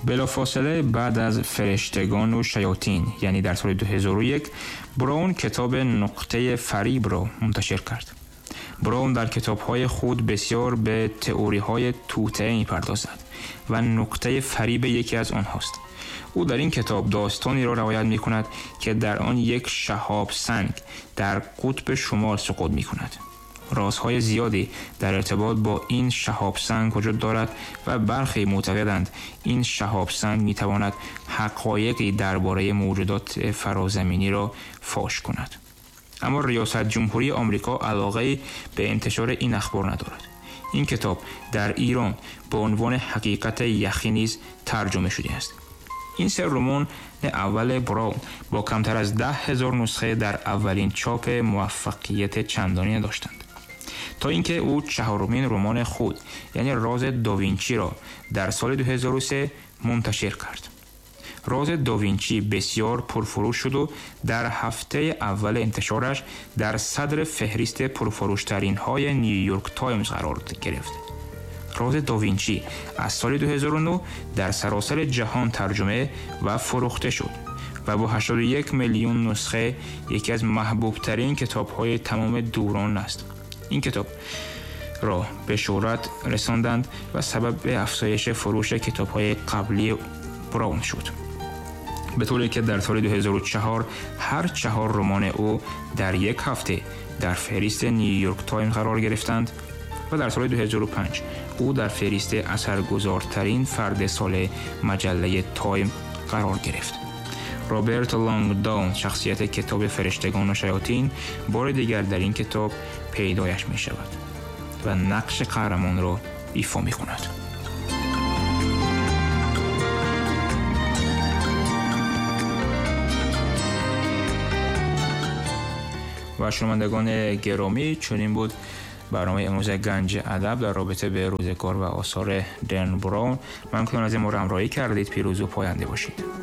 بلافاصله بعد از فرشتگان و شیاطین، یعنی در سال 2001، براون کتاب نقطه فریب را منتشر کرد. براون در کتاب‌های خود بسیار به تئوری‌های توطئه می‌پردازد و نقطه فریب یکی از آنهاست. او در این کتاب داستانی را روایت می‌کند که در آن یک شهاب سنگ در قطب شمال سقوط می‌کند. رازهای زیادی در ارتباط با این شهاب سنگ وجود دارد و برخی معتقدند این شهاب سنگ می‌تواند حقایقی درباره موجودات فرازمینی را فاش کند. اما ریاست جمهوری آمریکا علاقه به انتشار این اخبار ندارد. این کتاب در ایران به عنوان حقیقت یخی نیز ترجمه شده است. این سه رمان اول براون با کمتر از 10,000 نسخه در اولین چاپ موفقیت چندانی داشتند، تا اینکه او چهارمین رمان خود یعنی راز داوینچی را در سال 2003 منتشر کرد. راز داوینچی بسیار پرفروش شد و در هفته اول انتشارش در صدر فهرست پرفروشترین های نیویورک تایمز قرار گرفت. راز داوینچی از سال 2009 در سراسر جهان ترجمه و فروخته شد و با 81 میلیون نسخه یکی از محبوب ترین کتاب های تمام دوران است. این کتاب را به شهرت رساندند و سبب افزایش فروش کتاب های قبلی براون شد، به طوری که در سال 2004 هر 4 رمان او در یک هفته در فهرست نیویورک تایمز قرار گرفتند و در سال 2005 او در فهرست اثرگذارترین فرد سال مجله تایم قرار گرفت. رابرت لانگدون، شخصیت کتاب فرشتگان و شیاطین، بار دیگر در این کتاب پیدایش می شود و نقش قهرمان را ایفا می کند. و شنوندگان گرامی، چنین بود برنامه امروز گنج ادب در رابطه به روزگار و آثار دن براون. من کنم از این همراهی کردید. پیروز و پاینده باشید.